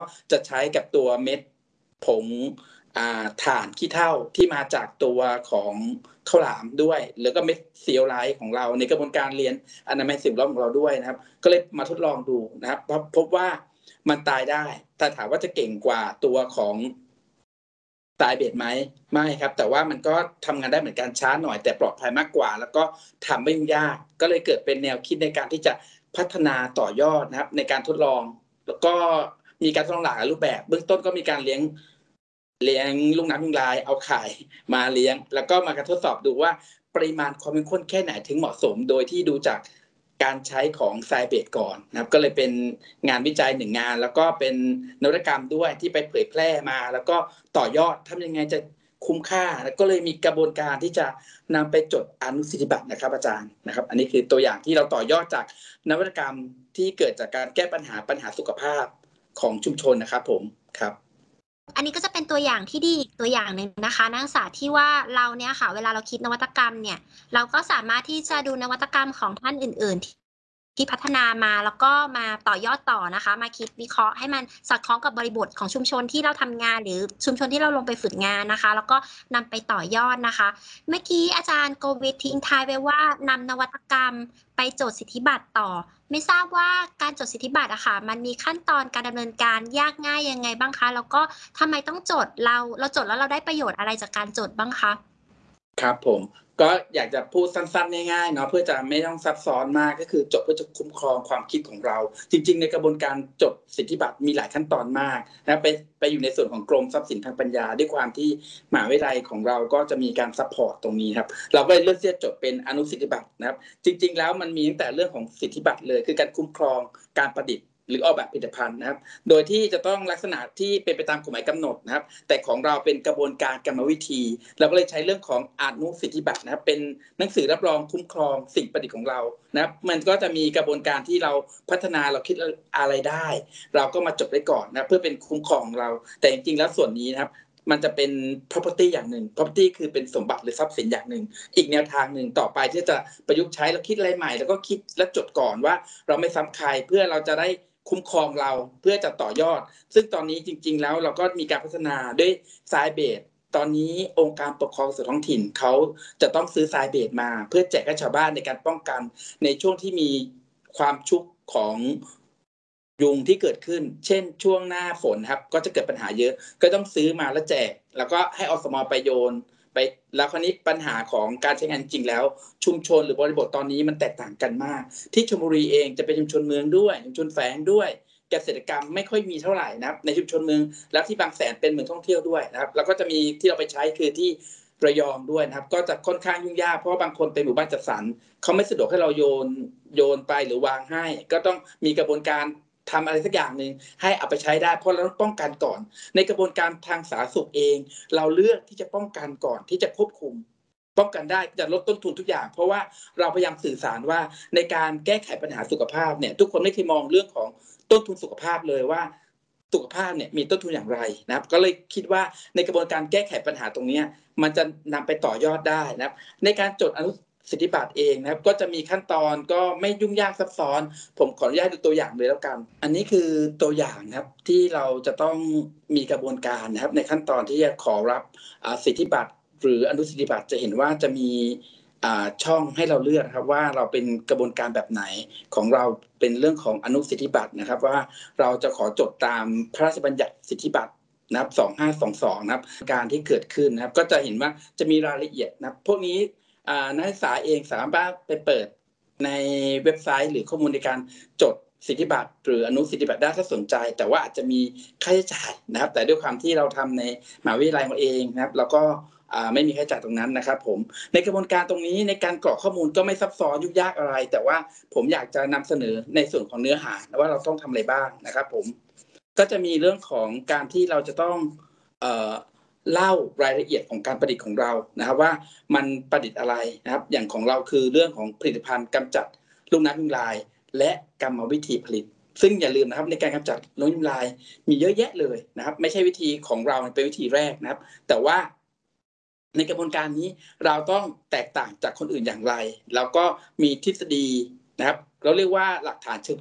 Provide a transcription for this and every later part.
จะใช้กับตัวเม็ดผงถ่านขี้เถ้าที่มาจากตัวของข้าวหลามด้วยแล้วก็เม็ดซีลไลท์ของเราในกระบวนการเรียนอนามัยสิ่งแวดล้อมของเราด้วยนะครับก็เลยมาทดลองดูนะครับพบว่ามันตายได้แต่ถามว่าจะเก่งกว่าตัวของตายเบสไหมไม่ครับแต่ว่ามันก็ทำงานได้เหมือนกันช้าหน่อยแต่ปลอดภัยมากกว่าแล้วก็ทำไม่ยุ่งยากก็เลยเกิดเป็นแนวคิดในการที่จะพัฒนาต่อยอดนะครับในการทดลองแล้วก็มีการทดลองหลากหลายรูปแบบเบื้องต้นก็มีการเลี้ยงลูกน้ำยุงลายเอาไข่มาเลี้ยงแล้วก็มาการทดสอบดูว่าปริมาณความเข้มข้นแค่ไหนถึงเหมาะสมโดยที่ดูจากการใช้ของไซเบตก่อนนะครับก็เลยเป็นงานวิจัย1งานแล้วก็เป็นนวัตกรรมด้วยที่ไปเผยแพร่มาแล้วก็ต่อยอดทำยังไงจะคุ้มค่าแล้วก็เลยมีกระบวนการที่จะนำไปจดอนุสิทธิบัตรนะครับอาจารย์นะครับอันนี้คือตัวอย่างที่เราต่อยอดจากนวัตกรรมที่เกิดจากการแก้ปัญหาสุขภาพของชุมชนนะครับผมครับอันนี้ก็จะเป็นตัวอย่างที่ดีตัวอย่างหนึ่งนะคะนักศึกษาที่ว่าเราเนี่ยค่ะเวลาเราคิดนวัตกรรมเนี่ยเราก็สามารถที่จะดูนวัตกรรมของท่านอื่นๆที่พัฒนามาแล้วก็มาต่อยอดต่อนะคะมาคิดวิเคราะห์ให้มันสอดคล้องกับบริบทของชุมชนที่เราทำงานหรือชุมชนที่เราลงไปฝึกงานนะคะแล้วก็นำไปต่อยอดนะคะเมื่อกี้อาจารย์โกวิททิ้งท้ายไว้ว่านำนวัตกรรมไปจดสิทธิบัตรต่อไม่ทราบว่าการจดสิทธิบัตรอะค่ะมันมีขั้นตอนการดำเนินการยากง่ายยังไงบ้างคะแล้วก็ทำไมต้องจดเราจดแล้วเราได้ประโยชน์อะไรจากการจดบ้างคะครับผมก็อยากจะพูดสั้นๆง่ายๆเนาะเพื่อจะไม่ต้องซับซ้อนมากก็คือจดเพื่อจะคุ้มครองความคิดของเราจริงๆในกระบวนการจดสิทธิบัตรมีหลายขั้นตอนมากนะไปอยู่ในส่วนของกรมทรัพย์สินทางปัญญาด้วยความที่มหาวิทยาลัยของเราก็จะมีการซัพพอร์ตตรงนี้ครับเราก็เลยเลือกที่จะจดเป็นอนุสิทธิบัตรนะครับจริงๆแล้วมันมีตั้งแต่เรื่องของสิทธิบัตรเลยคือการคุ้มครองการประดิษฐ์หรือออกแบบผลิตภัณฑ์นะครับโดยที่จะต้องลักษณะที่เป็นไปตามกฎหมายกำหนดนะครับแต่ของเราเป็นกระบวนการกรรมวิธีเราก็เลยใช้เรื่องของอนุสิทธิบัตรนะครับเป็นหนังสือรับรองคุ้มครองสิ่งประดิษฐ์ของเรานะครับมันก็จะมีกระบวนการที่เราพัฒนาเราคิดอะไรได้เราก็มาจดไว้ก่อนนะเพื่อเป็นคุ้มครองเราแต่จริงๆแล้วส่วนนี้นะครับมันจะเป็น property อย่างหนึ่ง property คือเป็นสมบัติหรือทรัพย์สินอย่างหนึ่งอีกแนวทางหนึ่งต่อไปที่จะประยุกต์ใช้แล้วคิดอะไรใหม่แล้วก็คิดและจดก่อนว่าเราไม่ซ้ำใครเพื่อเราจะได้คุ้มครองเราเพื่อจะต่อยอดซึ่งตอนนี้จริงๆแล้วเราก็มีการพัฒนาด้วยไซเบสตอนนี้องค์การปกครองส่วนท้องถิ่นเขาจะต้องซื้อไซเบสมาเพื่อแจกให้ชาวบ้านในการป้องกันในช่วงที่มีความชุกของยุงที่เกิดขึ้นเช่นช่วงหน้าฝนครับก็จะเกิดปัญหาเยอะก็ต้องซื้อมาแล้วแจกแล้วก็ให้อสม.ไปโยนไปแล้วคราวนี้ปัญหาของการใช้งานจริงแล้วชุมชนหรือบริบทตอนนี้มันแตกต่างกันมากที่ชลบุรีเองจะเป็นชุมชนเมืองด้วยชุมชนแฝงด้วยเกษตรกรรมไม่ค่อยมีเท่าไหร่นะครับในชุมชนเมืองแล้วที่บางแสนเป็นเมืองท่องเที่ยวด้วยนะครับแล้วก็จะมีที่เราไปใช้คือที่ระยองด้วยนะครับก็จะค่อนข้างยุ่งยากเพราะบางคนเป็นหมู่บ้านจัดสรรเขาไม่สะดวกให้เราโยนไปหรือวางให้ก็ต้องมีกระบวนการทำอะไรสักอย่างหนึ่งให้เอาไปใช้ได้เพราะเราต้องป้องกันก่อนในกระบวนการทางสาธารณสุขเองเราเลือกที่จะป้องกันก่อนที่จะควบคุมป้องกันได้จะลดต้นทุนทุกอย่างเพราะว่าเราพยายามสื่อสารว่าในการแก้ไขปัญหาสุขภาพเนี่ยทุกคนไม่เคยมองเรื่องของต้นทุนสุขภาพเลยว่าสุขภาพเนี่ยมีต้นทุนอย่างไรนะครับก็เลยคิดว่าในกระบวนการแก้ไขปัญหาตรงนี้มันจะนำไปต่อยอดได้นะครับในการจดอนุสิทธิบัตรเองนะครับก็จะมีขั้นตอนก็ไม่ยุ่งยากซับซ้อนผมขออนุญาตดูตัวอย่างเลยแล้วกันอันนี้คือตัวอย่างครับที่เราจะต้องมีกระบวนการนะครับในขั้นตอนที่จะขอรับสิทธิบัตรหรืออนุสิทธิบัตรจะเห็นว่าจะมีช่องให้เราเลือกครับว่าเราเป็นกระบวนการแบบไหนของเราเป็นเรื่องของอนุสิทธิบัตรนะครับว่าเราจะขอจดตามพระราชบัญญัติสิทธิบัตรนะครับ2522นะครับการที่เกิดขึ้นนะครับก็จะเห็นว่าจะมีรายละเอียดนะครับพวกนี้นักศึกษาเองสามารถไปเปิดในเว็บไซต์หรือข้อมูลในการจดสิทธิบัตรหรืออนุสิทธิบัตรได้ถ้าสนใจแต่ว่าอาจจะมีค่าใช้จ่ายนะครับแต่ด้วยความที่เราทำในมหาวิทยาลัยเราเองนะครับเราก็ไม่มีค่าใช้จ่ายตรงนั้นนะครับผมในกระบวนการตรงนี้ในการกรอกข้อมูลก็ไม่ซับซ้อนยุ่งยากอะไรแต่ว่าผมอยากจะนำเสนอในส่วนของเนื้อหาว่าเราต้องทำอะไรบ้างนะครับผมก็จะมีเรื่องของการที่เราจะต้องเล่ารายละเอียดของการประดิษฐ์ของเรานะครับว่ามันประดิษฐ์อะไรนะครับอย่างของเราคือเรื่องของผลิตภัณฑ์กำจัดลูกน้ำยุงลายและกรรมวิธีผลิตซึ่งอย่าลืมนะครับในการกำจัดลูกน้ำยุงลายมีเยอะแยะเลยนะครับไม่ใช่วิธีของเราเป็นวิธีแรกนะครับแต่ว่าในกระบวนการนี้เราต้องแตกต่างจากคนอื่นอย่างไรแล้วก็มีทฤษฎีนะครับเราเรียกว่าหลักฐานเชิงประจักษ์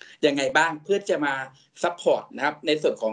ยังไงบ้างเพื่อจะมาซัพพอร์ตนะครับในส่วนของ